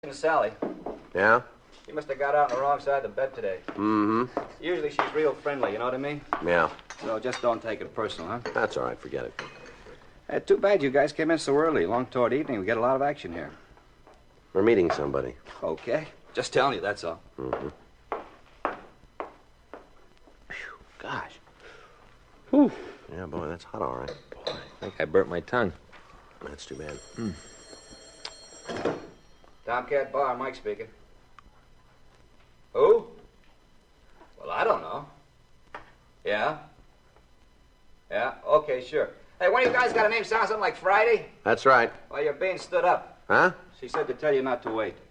Sally. Yeah? She must have got out on the wrong side of the bed today. Mm-hmm. Usually she's real friendly, you know what I mean? Yeah. So just don't take it personal, huh? That's all right. Forget it. Too bad you guys came in so early. Long toward evening, we get a lot of action here. We're meeting somebody. Okay. Just telling you, that's all. Mm-hmm. Phew, gosh. Whew. Yeah, boy, that's hot, all right. I think I burnt my tongue. That's too bad. Tomcat Bar, Mike speaking. Who? Well, I don't know. Yeah? Yeah? Okay, sure. Hey, one of you guys got a name sound something like Friday? That's right. Well, you're being stood up. Huh? She said to tell you not to wait.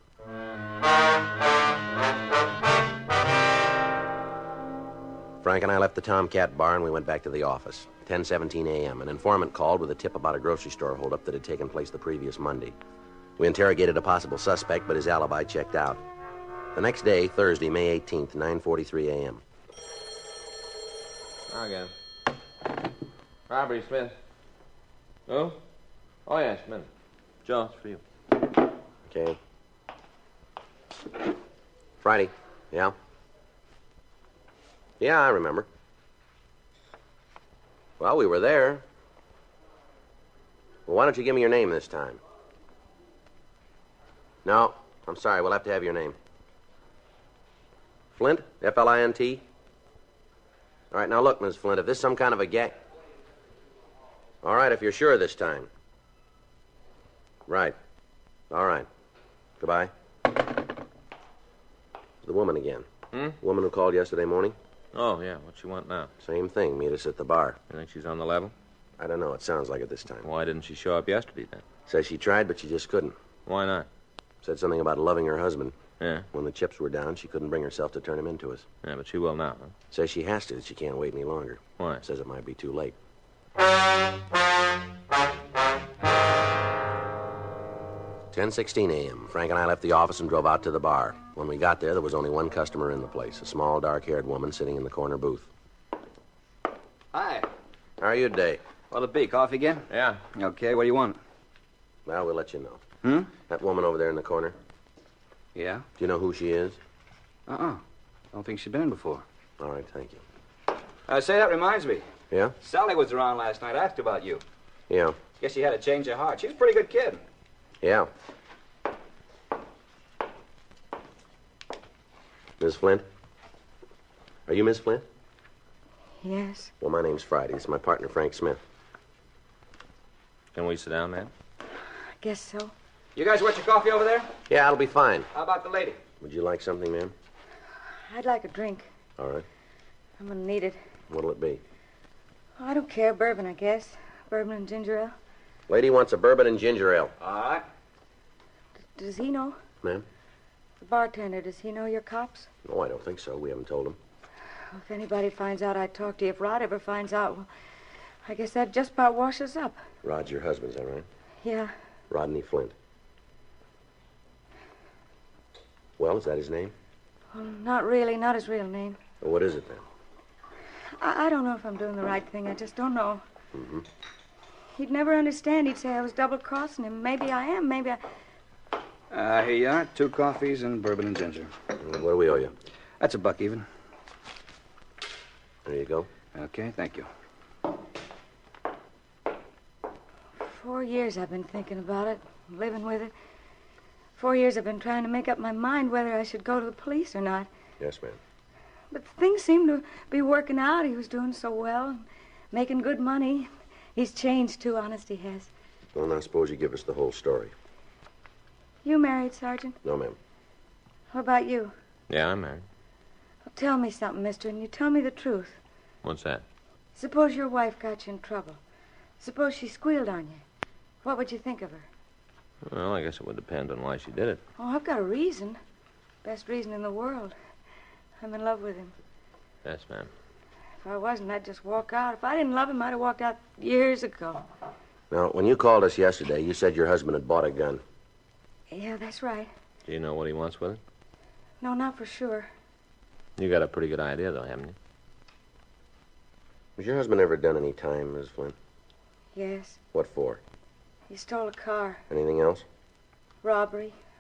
Frank and I left the Tomcat Bar and we went back to the office. 10:17 a.m. An informant called with a tip about a grocery store holdup that had taken place the previous Monday. We interrogated a possible suspect, but his alibi checked out. The next day, Thursday, May 18th, 9:43 a.m. Again. Robbery, Smith. Who? Oh, yeah, Smith. Joe, it's for you. Okay. Friday. Yeah? Yeah, I remember. Well, we were there. Well, why don't you give me your name this time? No, I'm sorry. We'll have to have your name. Flint? F-L-I-N-T? All right, now look, Miss Flint, if this is some kind of a gag... All right, if you're sure this time. Right. All right. Goodbye. The woman again. The woman who called yesterday morning? Oh, yeah. What you want now? Same thing. Meet us at the bar. You think she's on the level? I don't know. It sounds like it this time. Why didn't she show up yesterday, then? Says she tried, but she just couldn't. Why not? Said something about loving her husband. Yeah. When the chips were down, she couldn't bring herself to turn him into us. Yeah, but she will now, huh? Says she has to. She can't wait any longer. Why? Says it might be too late. 10:16 a.m. Frank and I left the office and drove out to the bar. When we got there was only one customer in the place, a small, dark-haired woman sitting in the corner booth. Hi. How are you today? What'll it be, coffee again? Yeah. Okay, what do you want? Well, we'll let you know. Hmm? That woman over there in the corner, Yeah? do you know who she is? Don't think she's been in before. All right, thank you. Say, that reminds me. Yeah? Sally was around last night. I asked her about you. Yeah. Guess she had a change of heart. She's a pretty good kid. Yeah. Miss Flint? Are you Miss Flint? Yes. Well, my name's Friday. This is my partner, Frank Smith. Can we sit down, man? I guess so. You guys want your coffee over there? Yeah, it'll be fine. How about the lady? Would you like something, ma'am? I'd like a drink. All right. I'm gonna need it. What'll it be? Oh, I don't care. Bourbon, I guess. Bourbon and ginger ale. Lady wants a bourbon and ginger ale. All right. Does he know? Ma'am? The bartender, does he know you're cops? No, I don't think so. We haven't told him. Well, if anybody finds out I talked to you, if Rod ever finds out, well, I guess that just about washes up. Rod's your husband, is that right? Yeah. Rodney Flint. Well, is that his name? Well, not really. Not his real name. Well, what is it then? I don't know if I'm doing the right thing. I just don't know. Mm-hmm. He'd never understand. He'd say I was double-crossing him. Maybe I am. Maybe I... Here you are. 2 coffees and bourbon and ginger. What do we owe you? That's $1 even. There you go. Okay, thank you. 4 years I've been thinking about it, living with it. 4 years I've been trying to make up my mind whether I should go to the police or not. Yes, ma'am. But things seem to be working out. He was doing so well, making good money. He's changed, too, honest he has. Well, now, suppose you give us the whole story. You married, Sergeant? No, ma'am. What about you? Yeah, I'm married. Well, tell me something, mister, and you tell me the truth. What's that? Suppose your wife got you in trouble. Suppose she squealed on you. What would you think of her? Well, I guess it would depend on why she did it. Oh, I've got a reason. Best reason in the world. I'm in love with him. Yes, ma'am. If I wasn't, I'd just walk out. If I didn't love him, I'd have walked out years ago. Now, when you called us yesterday, you said your husband had bought a gun. Yeah, that's right. Do you know what he wants with it? No, not for sure. You got a pretty good idea, though, haven't you? Has your husband ever done any time, Miss Flint? Yes. What for? He stole a car. Anything else? Robbery.